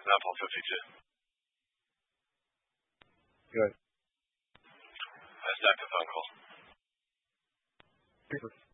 Apple 52. Good. I stacked a phone call. Super.